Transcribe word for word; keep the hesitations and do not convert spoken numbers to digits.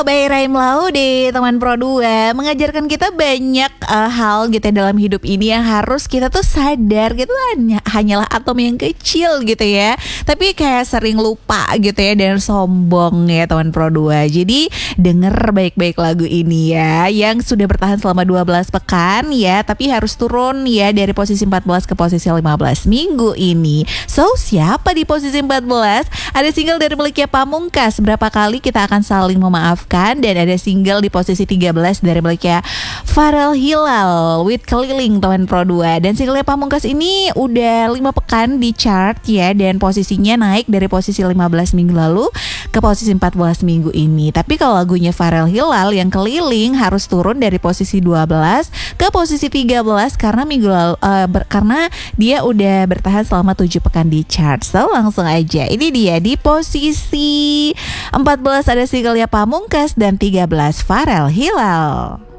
By Raim Laude, teman Pro dua mengajarkan kita banyak uh, hal gitu ya dalam hidup ini yang harus kita tuh sadar gitu hanya, hanyalah atom yang kecil gitu ya. Tapi kayak sering lupa gitu ya dan sombong ya teman Pro dua. Jadi denger baik-baik lagu ini ya, yang sudah bertahan selama dua belas pekan ya, tapi harus turun ya dari posisi empat belas ke posisi lima belas minggu ini. So siapa di posisi empat belas? Ada single dari miliknya Pamungkas, Berapa Kali Kita Akan Saling Memaafkan. Dan ada single di posisi tiga belas dari miliknya Farel Hilal with Keliling teman Pro dua. Dan singlenya Pamungkas ini udah lima pekan di chart ya, dan posisinya naik dari posisi lima belas minggu lalu ke posisi empat belas minggu ini. Tapi kalau lagunya Farel Hilal yang Keliling harus turun dari posisi dua belas ke posisi tiga belas karena minggu lalu uh, ber, karena dia udah bertahan selama tujuh pekan di chart. So langsung aja, ini dia di posisi empat belas ada singlenya Pamungkas dan tiga belas Farel Hilal.